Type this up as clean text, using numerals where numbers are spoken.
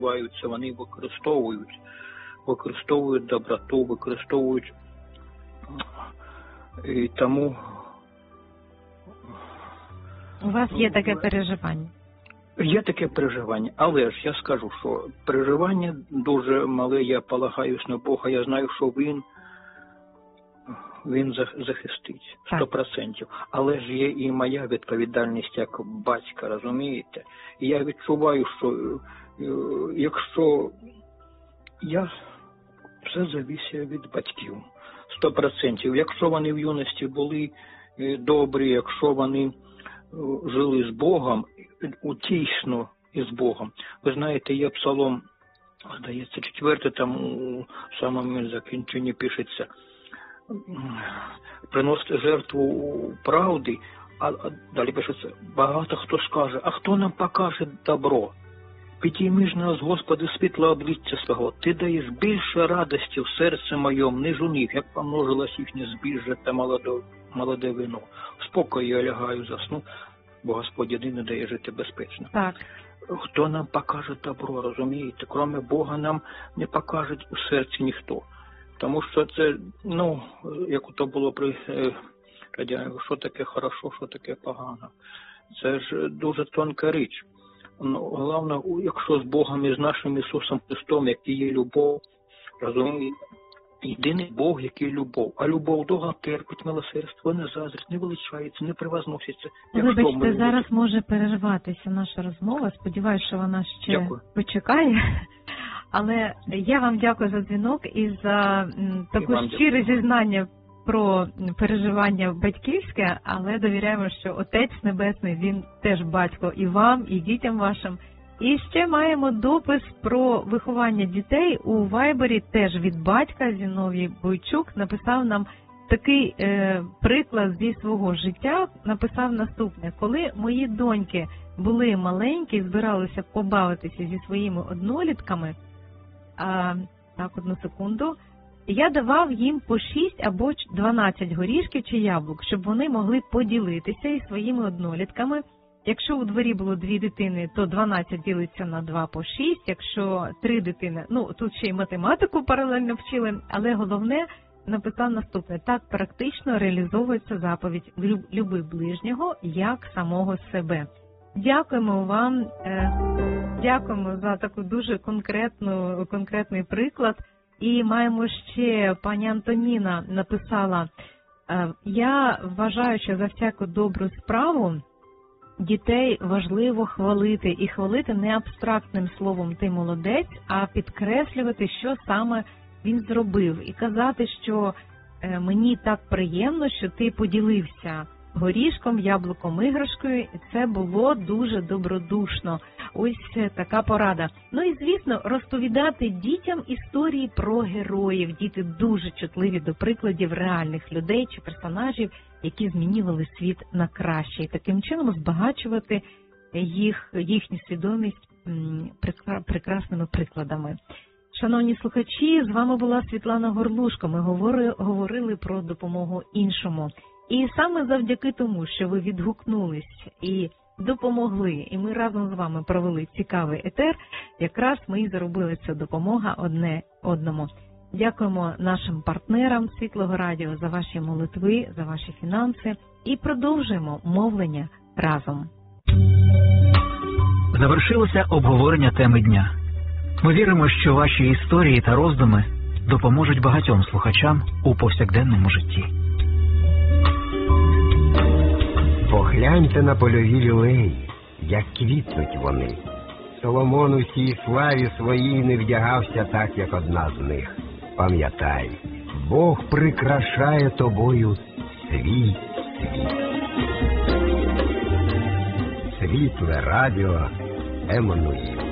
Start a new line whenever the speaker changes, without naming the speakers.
вони використовують доброту, використовують, і тому...
У вас є таке переживання?
Є таке переживання, але ж я скажу, що переживання дуже мале, я полагаюсь на Бога, я знаю, що Він захистить 100%. Але ж є і моя відповідальність як батька, розумієте? І я відчуваю, що якщо все залежить від батьків, 100%. Якщо вони в юності були добрі, якщо вони жили з Богом, утішно із Богом. Ви знаєте, є псалом, здається, 4, там у самому закінченні пишеться, приносити жертву правди, а далі пишеться, багато хто скаже, а хто нам покаже добро? Підійми ж нас, Господи, світло обличчя свого, Ти даєш більше радості в серці моєму, ніж у них, як помножилось їхнє збіжжя та молоде вино. В спокої я лягаю, засну, бо Господь єдиний дає жити безпечно.
Так.
Хто нам покаже добро, розумієте? Кроме Бога нам не покаже у серці ніхто. Тому що це, як то було при радянському, що таке хорошо, що таке погано. Це ж дуже тонка річ. Головне, якщо з Богом і з нашим Ісусом Христом, який є любов, розумієте, єдиний Бог, який любов. А любов довго терпить, милосердство, не заздрить, не величається, не превозноситься.
Вибачте, зараз може перерватися наша розмова. Сподіваюся, що вона ще почекає. Але я вам дякую за дзвінок і за таке щире зізнання про переживання батьківське, але довіряємо, що Отець Небесний, Він теж батько і вам, і дітям вашим. І ще маємо допис про виховання дітей у Вайбері, теж від батька. Зіновій Бойчук написав нам такий приклад зі свого життя, написав наступне. Коли мої доньки були маленькі, збиралися побавитися зі своїми однолітками, так, одну секунду, я давав їм по 6 або 12 горішків чи яблук, щоб вони могли поділитися із своїми однолітками. Якщо у дворі було 2 дитини, то 12 ділиться на 2 по 6, якщо 3 дитини, тут ще й математику паралельно вчили, але головне, написав наступне, так практично реалізовується заповідь «Люби ближнього, як самого себе». Дякуємо вам, дякуємо за таку дуже конкретний приклад. І маємо ще, пані Антоніна написала, я вважаю, що за всяку добру справу дітей важливо хвалити. І хвалити не абстрактним словом «ти молодець», а підкреслювати, що саме він зробив. І казати, що мені так приємно, що ти поділився горішком, яблуком, іграшкою, і це було дуже добродушно. Ось така порада. І, звісно, розповідати дітям історії про героїв. Діти дуже чутливі до прикладів реальних людей чи персонажів, які змінювали світ на краще. І таким чином збагачувати їхню свідомість прекрасними прикладами. Шановні слухачі, з вами була Світлана Горлушко. Ми говорили про допомогу іншому. І саме завдяки тому, що ви відгукнулись і допомогли, і ми разом з вами провели цікавий етер, якраз ми і заробили цю допомогу одне одному. Дякуємо нашим партнерам Світлого Радіо за ваші молитви, за ваші фінанси і продовжуємо мовлення разом.
Завершилося обговорення теми дня. Ми віримо, що ваші історії та роздуми допоможуть багатьом слухачам у повсякденному житті.
Погляньте на польові лілеї, як квітнуть вони. Соломон у всій славі своїй не вдягався так, як одна з них. Пам'ятай, Бог прикрашає тобою свій світ. Світле радіо Еммануїл.